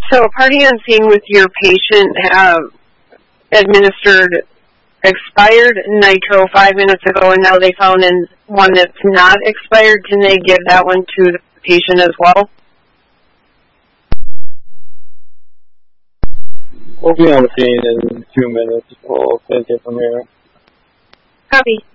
So party on scene with your patient administered expired nitro 5 minutes ago, and now they found one that's not expired. Can they give that one to the patient as well? We'll be on the scene in 2 minutes. We'll take it from here. Copy.